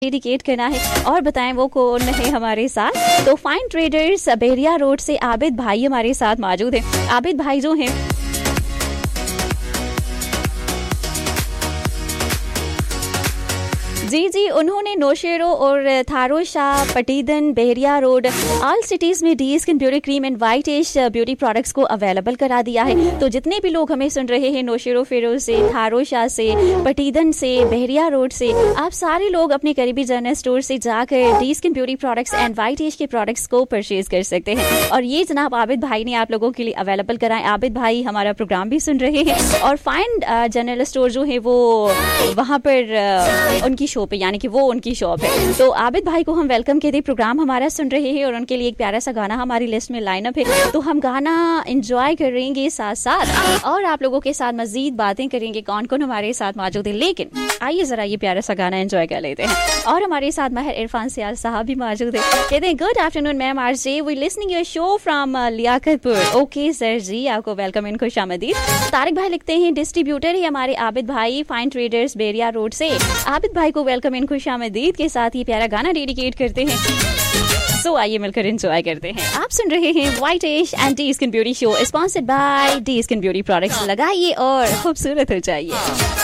Dedicate करना है और बताएं वो कौन है हमारे साथ। तो फाइन ट्रेडर्स बहरिया रोड से आबिद भाई हमारे साथ मौजूद हैं। आबिद भाई जो हैं जी उन्होंने नौशेरो और थारोशा, पटीदन, बहरिया रोड, ऑल सिटीज में D skin beauty cream and white ash beauty products को अवेलेबल करा दिया है। तो जितने भी लोग हमें सुन रहे हैं नौशेरो फेरो से, थारोशा से, पटीदन से, बहरिया रोड से, आप सारे लोग अपने करीबी जनरल स्टोर से जाकर D skin beauty products and white एश के प्रोडक्ट्स को परचेज कर सकते हैं। और ये जनाब आबिद भाई ने आप लोगों के लिए अवेलेबल कराए। आबिद भाई हमारा प्रोग्राम भी सुन रहे हैं और फाइन जनरल स्टोर जो है वो वहाँ पर उनकी पे यानी कि वो उनकी शॉप है। तो आबिद भाई को हम वेलकम कहते हैं। प्रोग्राम हमारा सुन रहे हैं और उनके लिए एक प्यारा सा गाना हमारी लिस्ट में लाइनअप है, तो हम गाना एंजॉय करेंगे साथ साथ और आप लोगों के साथ मजीद बातें करेंगे कौन कौन हमारे साथ मौजूद है। लेकिन आइए जरा ये प्यारा सा गाना एंजॉय कर लेते हैं। और हमारे साथ महर इरफान सियाल साहब भी मौजूद है। कहते हैं good afternoon ma'am RJ, we listening your show from Liaquatpur. Okay sir जी, आपको वेलकम इन खुशामदीद। तारिक भाई लिखते हैं डिस्ट्रीब्यूटर है हमारे आबिद भाई फाइन ट्रेडर्स बहरिया रोड से। आबिद भाई को वेलकम इन खुशामदीद के साथ ये प्यारा गाना डेडिकेट करते हैं। सो आइए मिलकर एंजॉय करते हैं। आप सुन रहे हैं white ash and D skin beauty show sponsored by D skin beauty products. लगाइए और खूबसूरत हो जाइए।